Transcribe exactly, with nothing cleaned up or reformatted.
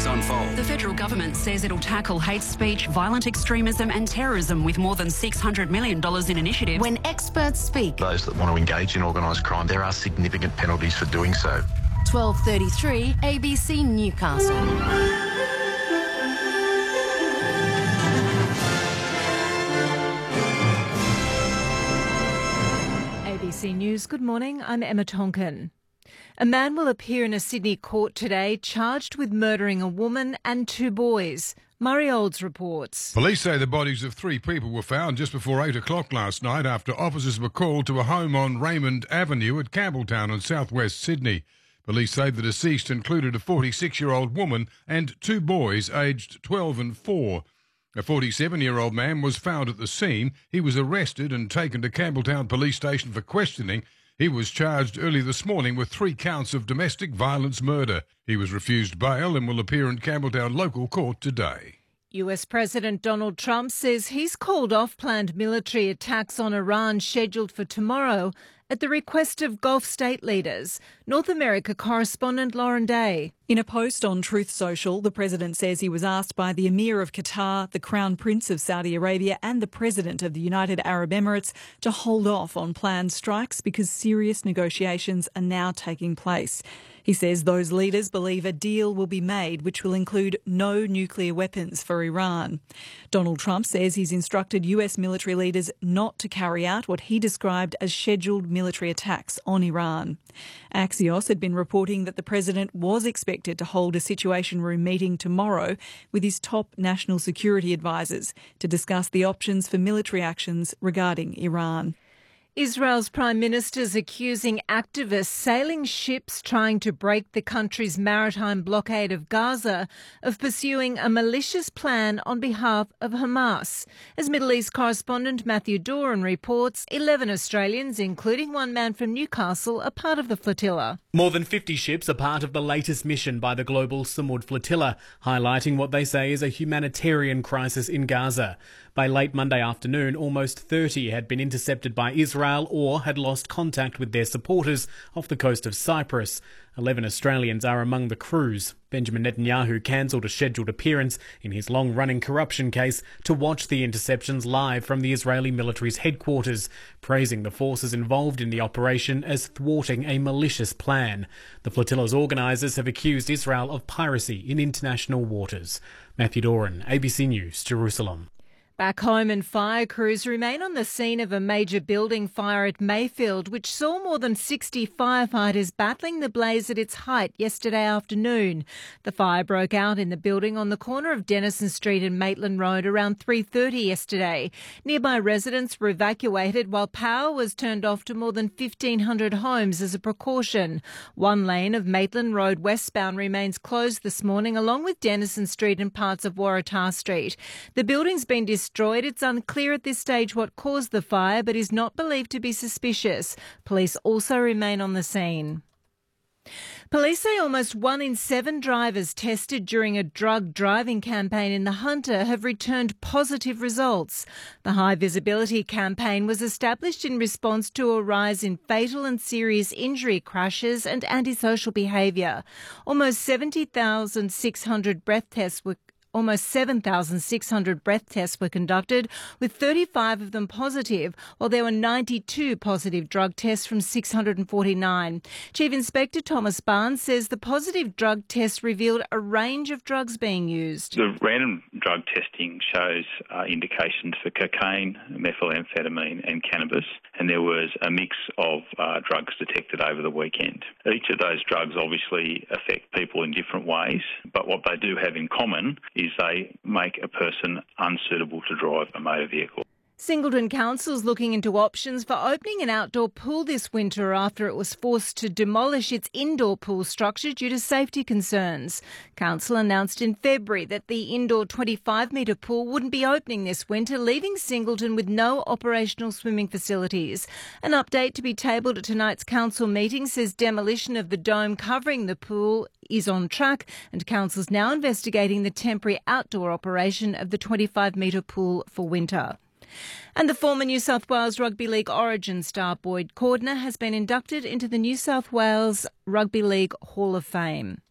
stories unfold. The federal government says it'll tackle hate speech, violent extremism and terrorism with more than six hundred million dollars in initiatives. When experts speak, those that want to engage in organised crime, there are significant penalties for doing so. twelve thirty-three A B C Newcastle. A B C News, good morning, I'm Emma Tonkin. A man will appear in a Sydney court today charged with murdering a woman and two boys. Murray Olds reports. Police say the bodies of three people were found just before eight o'clock last night after officers were called to a home on Raymond Avenue at Campbelltown in southwest Sydney. Police say the deceased included a forty-six-year-old woman and two boys aged twelve and four. A forty-seven-year-old man was found at the scene. He was arrested and taken to Campbelltown Police Station for questioning. He was charged early this morning with three counts of domestic violence murder. He was refused bail and will appear in Campbelltown local court today. U S President Donald Trump says he's called off planned military attacks on Iran scheduled for tomorrow at the request of Gulf state leaders. North America correspondent Lauren Day. In a post on Truth Social, the president says he was asked by the Emir of Qatar, the Crown Prince of Saudi Arabia and the President of the United Arab Emirates to hold off on planned strikes because serious negotiations are now taking place. He says those leaders believe a deal will be made which will include no nuclear weapons for Iran. Donald Trump says he's instructed U S military leaders not to carry out what he described as scheduled military attacks on Iran. Axios had been reporting that the president was expected to hold a Situation Room meeting tomorrow with his top national security advisers to discuss the options for military actions regarding Iran. Israel's Prime Minister is accusing activists sailing ships trying to break the country's maritime blockade of Gaza of pursuing a malicious plan on behalf of Hamas. As Middle East correspondent Matthew Doran reports, eleven Australians, including one man from Newcastle, are part of the flotilla. More than fifty ships are part of the latest mission by the global Samud flotilla, highlighting what they say is a humanitarian crisis in Gaza. By late Monday afternoon, almost thirty had been intercepted by Israel or had lost contact with their supporters off the coast of Cyprus. Eleven Australians are among the crews. Benjamin Netanyahu cancelled a scheduled appearance in his long-running corruption case to watch the interceptions live from the Israeli military's headquarters, praising the forces involved in the operation as thwarting a malicious plan. The flotilla's organisers have accused Israel of piracy in international waters. Matthew Doran, A B C News, Jerusalem. Back home, and fire crews remain on the scene of a major building fire at Mayfield, which saw more than sixty firefighters battling the blaze at its height yesterday afternoon. The fire broke out in the building on the corner of Denison Street and Maitland Road around three thirty yesterday. Nearby residents were evacuated while power was turned off to more than fifteen hundred homes as a precaution. One lane of Maitland Road westbound remains closed this morning, along with Denison Street and parts of Waratah Street. The building's been destroyed. It's unclear at this stage what caused the fire, but is not believed to be suspicious. Police also remain on the scene. Police say almost one in seven drivers tested during a drug driving campaign in the Hunter have returned positive results. The high visibility campaign was established in response to a rise in fatal and serious injury crashes and antisocial behaviour. Almost seventy thousand six hundred breath tests were Almost seven thousand six hundred breath tests were conducted, with thirty-five of them positive, while there were ninety-two positive drug tests from six hundred forty-nine. Chief Inspector Thomas Barnes says the positive drug tests revealed a range of drugs being used. The random drug testing shows uh, indications for cocaine, methamphetamine and cannabis, and there was a mix of uh, drugs detected over the weekend. Each of those drugs obviously affect people in different ways, but what they do have in common is they make a person unsuitable to drive a motor vehicle. Singleton Council's looking into options for opening an outdoor pool this winter after it was forced to demolish its indoor pool structure due to safety concerns. Council announced in February that the indoor twenty-five metre pool wouldn't be opening this winter, leaving Singleton with no operational swimming facilities. An update to be tabled at tonight's council meeting says demolition of the dome covering the pool is on track, and Council's now investigating the temporary outdoor operation of the twenty-five metre pool for winter. And the former New South Wales Rugby League Origin star Boyd Cordner has been inducted into the New South Wales Rugby League Hall of Fame.